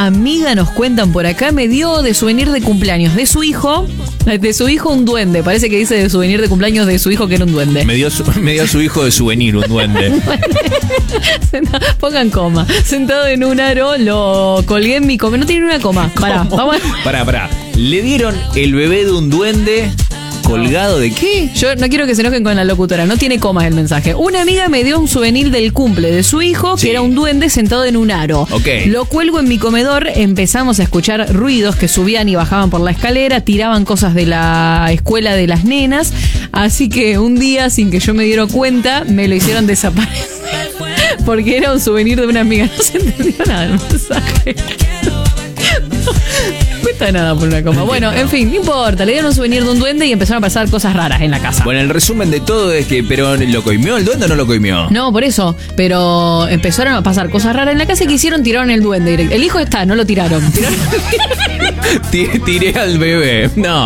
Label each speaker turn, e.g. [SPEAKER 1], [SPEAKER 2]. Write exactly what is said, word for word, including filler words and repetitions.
[SPEAKER 1] amiga, nos cuentan por acá, me dio de souvenir de cumpleaños de su hijo, de su hijo un duende. Parece que dice de souvenir de cumpleaños de su hijo que era un duende.
[SPEAKER 2] Me dio, su, me dio a su hijo de souvenir un duende.
[SPEAKER 1] Pongan coma. Sentado en un aro, lo colgué en mi coma. No tiene una coma. Pará, vamos a...
[SPEAKER 2] Pará, pará. Le dieron el bebé de un duende... ¿Colgado de qué?
[SPEAKER 1] Yo no quiero que se enojen con la locutora, no tiene comas el mensaje. Una amiga me dio un souvenir del cumple de su hijo, sí, que era un duende sentado en un aro.
[SPEAKER 2] Okay.
[SPEAKER 1] Lo cuelgo en mi comedor, empezamos a escuchar ruidos que subían y bajaban por la escalera, tiraban cosas de la escuela de las nenas, así que un día, sin que yo me diera cuenta, me lo hicieron desaparecer. Porque era un souvenir de una amiga. No se entendió nada del mensaje. No cuesta nada por una coma. Bueno, en fin, no importa. Le dieron un souvenir de un duende y empezaron a pasar cosas raras en la casa.
[SPEAKER 2] Bueno, el resumen de todo es que, pero ¿lo coimió el duende o no lo coimió?
[SPEAKER 1] No, por eso. Pero empezaron a pasar cosas raras en la casa y quisieron tiraron el duende. El hijo está, no lo tiraron. Tiraron...
[SPEAKER 2] Tiré al bebé. No.